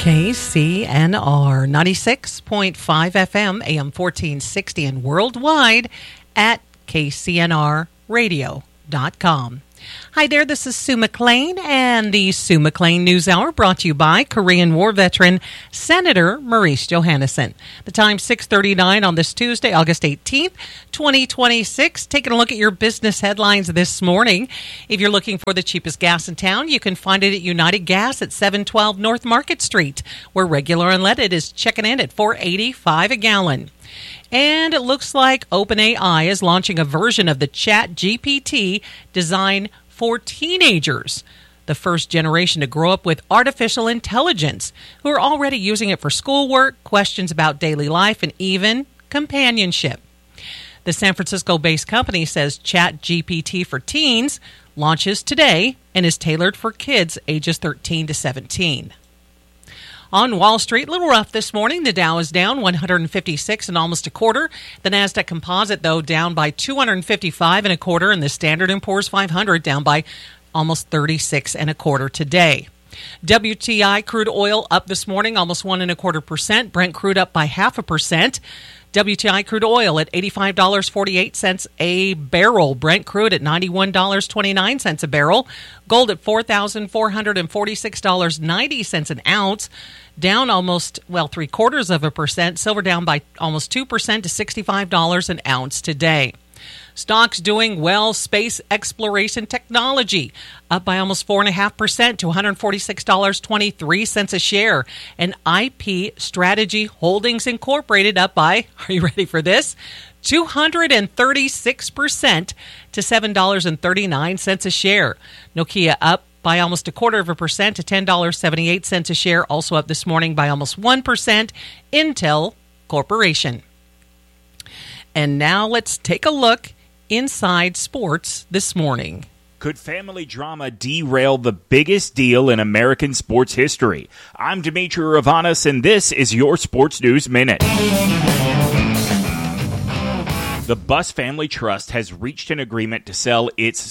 KCNR 96.5 FM, AM 1460, and worldwide at kcnrradio.com. Hi there, this is Sue McLean, and the Sue McLean News Hour brought to you by Korean War veteran Senator Maurice Johannesson. The time 6:39 on this Tuesday, August 18th, 2026. Taking a look at your business headlines this morning. If you're looking for the cheapest gas in town, you can find it at United Gas at 712 North Market Street, where regular unleaded is checking in at $4.85 a gallon. And it looks like OpenAI is launching a version of the ChatGPT designed for teenagers, the first generation to grow up with artificial intelligence, who are already using it for schoolwork, questions about daily life, and even companionship. The San Francisco-based company says ChatGPT for teens launches today and is tailored for kids ages 13 to 17. On Wall Street, a little rough this morning. The Dow is down 156 and almost a quarter. The Nasdaq Composite, though, down by 255 and a quarter, and the Standard & Poor's 500 down by almost 36 and a quarter today. WTI crude oil up this morning, almost 1.25%. Brent crude up by 0.5%. WTI crude oil at $85.48 a barrel. Brent crude at $91.29 a barrel. Gold at $4,446.90 an ounce. Down almost, 0.75%. Silver down by almost 2% to $65 an ounce today. Stocks doing well. Space exploration technology up by almost 4.5% to $146.23 a share. And IP Strategy Holdings Incorporated up by, are you ready for this? 236% to $7.39 a share. Nokia up by almost 0.25% to $10.78 a share. Also up this morning by almost 1%. Intel Corporation. And now let's take a look inside sports this morning. Could family drama derail the biggest deal in American sports history? I'm Dimitri Ravanos, and this is your Sports News Minute. The Buss Family Trust has reached an agreement to sell its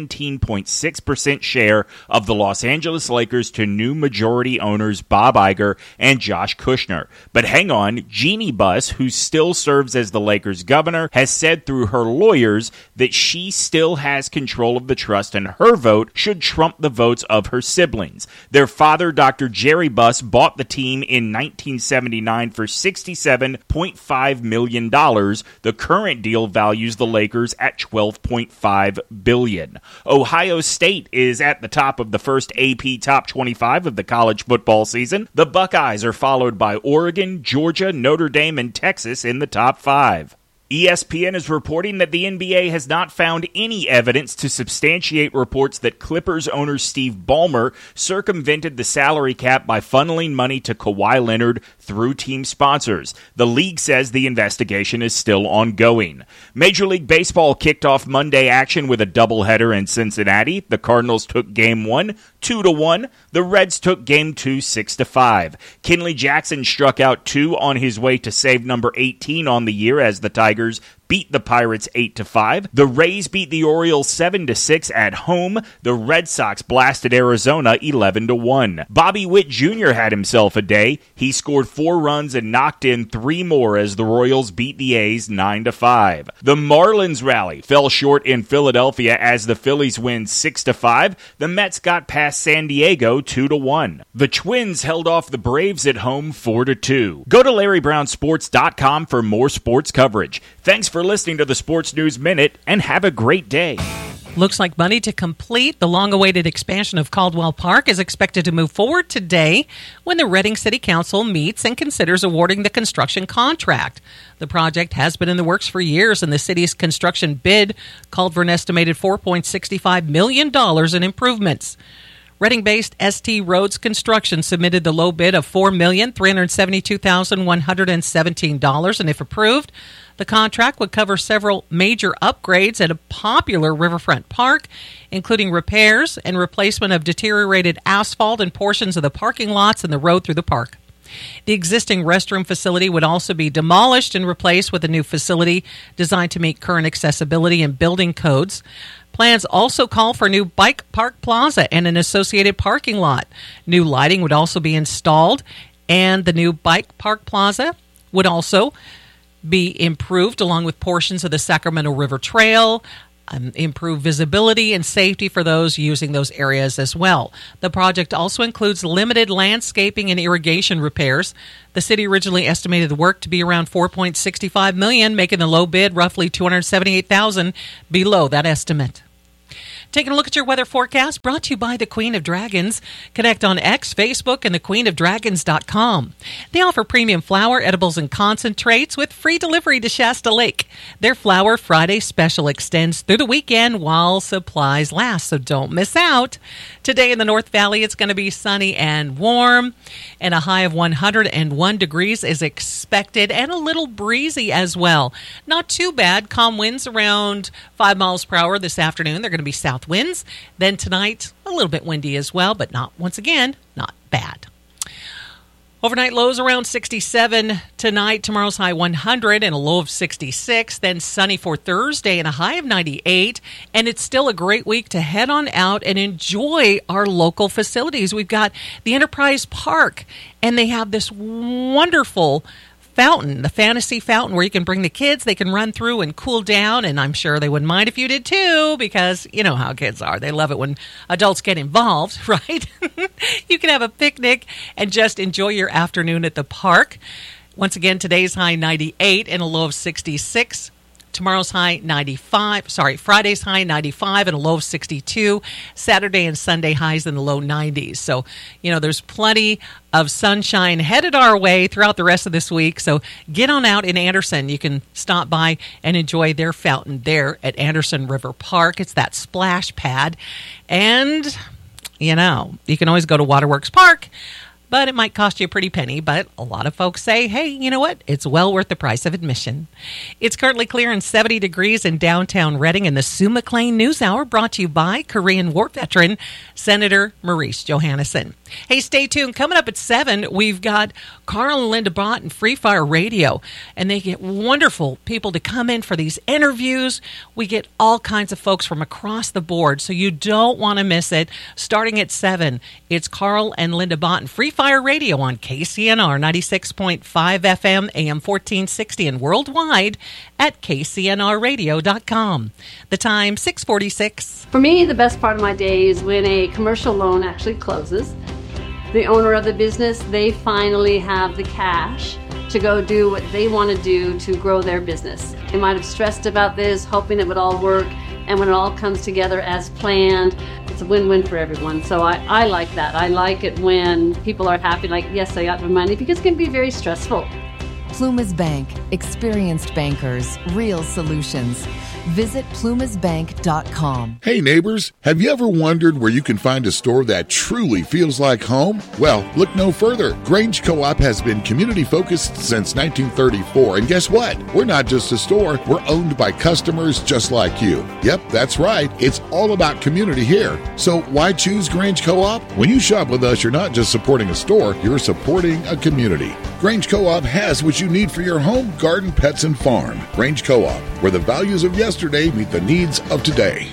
17.6% share of the Los Angeles Lakers to new majority owners Bob Iger and Josh Kushner. But hang on, Jeannie Buss, who still serves as the Lakers governor, has said through her lawyers that she still has control of the trust and her vote should trump the votes of her siblings. Their father, Dr. Jerry Buss, bought the team in 1979 for $67.5 million. The current deal values the Lakers at $12.5 billion. Ohio State is at the top of the first AP Top 25 of the college football season. The Buckeyes are followed by Oregon, Georgia, Notre Dame, and Texas in the top 5. ESPN is reporting that the NBA has not found any evidence to substantiate reports that Clippers owner Steve Ballmer circumvented the salary cap by funneling money to Kawhi Leonard through team sponsors. The league says the investigation is still ongoing. Major League Baseball kicked off Monday action with a doubleheader in Cincinnati. The Cardinals took Game 1 2-1. The Reds took Game 2 6-5. Kenley Jackson struck out 2 on his way to save number 18 on the year as the Tigers beat the Pirates 8-5. The Rays beat the Orioles 7-6 at home. The Red Sox blasted Arizona 11-1. Bobby Witt Jr. had himself a day. He scored 4 runs and knocked in 3 more as the Royals beat the A's 9-5. The Marlins rally fell short in Philadelphia as the Phillies win 6-5. The Mets got past San Diego 2-1. The Twins held off the Braves at home 4-2. Go to LarryBrownSports.com for more sports coverage. Thanks for listening to the Sports News Minute, and have a great day. Looks like money to complete the long-awaited expansion of Caldwell Park is expected to move forward today when the Reading City Council meets and considers awarding the construction contract. The project has been in the works for years, and the city's construction bid called for an estimated $4.65 million in improvements. Reading-based ST Rhodes Construction submitted the low bid of $4,372,117, and if approved, the contract would cover several major upgrades at a popular riverfront park, including repairs and replacement of deteriorated asphalt and portions of the parking lots and the road through the park. The existing restroom facility would also be demolished and replaced with a new facility designed to meet current accessibility and building codes. Plans also call for a new bike park plaza and an associated parking lot. New lighting would also be installed, and the new bike park plaza would also be improved along with portions of the Sacramento River Trail, improve visibility and safety for those using those areas as well. The project also includes limited landscaping and irrigation repairs. The city originally estimated the work to be around $4.65 million, making the low bid roughly $278,000 below that estimate. Taking a look at your weather forecast, brought to you by the Queen of Dragons. Connect on X, Facebook, and thequeenofdragons.com. They offer premium flour, edibles, and concentrates with free delivery to Shasta Lake. Their Flower Friday special extends through the weekend while supplies last, so don't miss out. Today in the North Valley, it's going to be sunny and warm, and a high of 101 degrees is expected, and a little breezy as well. Not too bad. Calm winds around 5 miles per hour this afternoon. They're going to be south winds. Then tonight, a little bit windy as well, but once again, not bad. Overnight lows around 67 tonight. Tomorrow's high 100 and a low of 66. Then sunny for Thursday and a high of 98. And it's still a great week to head on out and enjoy our local facilities. We've got the Enterprise Park, and they have this wonderful fountain, the Fantasy Fountain, where you can bring the kids. They can run through and cool down, and I'm sure they wouldn't mind if you did too, because you know how kids are. They love it when adults get involved, right? You can have a picnic and just enjoy your afternoon at the park. Once again, today's high 98 and a low of 66. Tomorrow's high 95. Friday's high 95 and a low of 62. Saturday and Sunday highs in the low 90s. So, there's plenty of sunshine headed our way throughout the rest of this week. So get on out in Anderson. You can stop by and enjoy their fountain there at Anderson River Park. It's that splash pad. And, you can always go to Waterworks Park, but it might cost you a pretty penny. But a lot of folks say, hey, you know what? It's well worth the price of admission. It's currently clear and 70 degrees in downtown Redding. In the Sue McLean News Hour, brought to you by Korean War veteran Senator Maurice Johannesson. Hey, stay tuned. Coming up at 7, we've got Carl and Linda Bott and Free Fire Radio, and they get wonderful people to come in for these interviews. We get all kinds of folks from across the board, so you don't want to miss it. Starting at 7, it's Carl and Linda Bott and Free Fire Radio on KCNR 96.5 FM, AM 1460, and worldwide at kcnrradio.com. The time, 6:46. For me, the best part of my day is when a commercial loan actually closes. The owner of the business, they finally have the cash to go do what they want to do to grow their business. They might have stressed about this, hoping it would all work, and when it all comes together as planned, it's a win-win for everyone. So I like that. I like it when people are happy, like, yes, I got my money, because it can be very stressful. Plumas Bank. Experienced bankers. Real solutions. Visit plumasbank.com. Hey neighbors, have you ever wondered where you can find a store that truly feels like home? Well, look no further. Grange Co-op has been community-focused since 1934, and guess what? We're not just a store, we're owned by customers just like you. Yep, that's right. It's all about community here. So why choose Grange Co-op? When you shop with us, you're not just supporting a store, you're supporting a community. Grange Co-op has what you need for your home, garden, pets, and farm. Grange Co-op, where the values of yesterday meet the needs of today.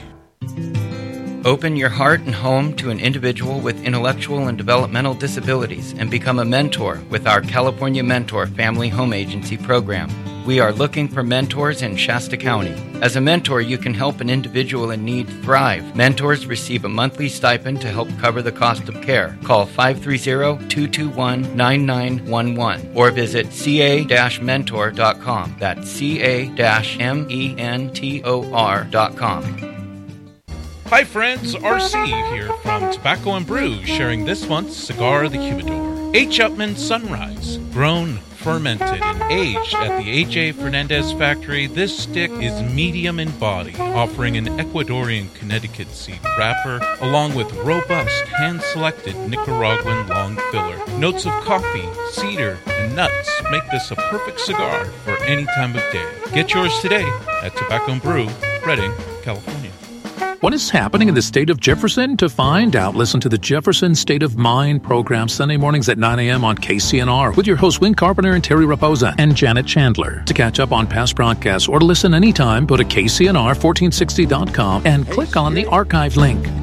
Open your heart and home to an individual with intellectual and developmental disabilities and become a mentor with our California Mentor Family Home Agency program. We are looking for mentors in Shasta County. As a mentor, you can help an individual in need thrive. Mentors receive a monthly stipend to help cover the cost of care. Call 530-221-9911 or visit ca-mentor.com. That's ca-mentor.com. Hi friends, RC here from Tobacco and Brew, sharing this month's Cigar of the Humidor. H. Upmann Sunrise, grown, fermented, and aged at the A.J. Fernandez factory, this stick is medium in body, offering an Ecuadorian Connecticut seed wrapper, along with robust, hand-selected Nicaraguan long filler. Notes of coffee, cedar, and nuts make this a perfect cigar for any time of day. Get yours today at Tobacco and Brew, Redding, California. what is happening in the state of Jefferson? To find out, listen to the Jefferson State of Mind program Sunday mornings at 9 a.m. on KCNR with your hosts Win Carpenter and Terry Raposa and Janet Chandler. To catch up on past broadcasts or to listen anytime, go to KCNR1460.com and click on the archive link.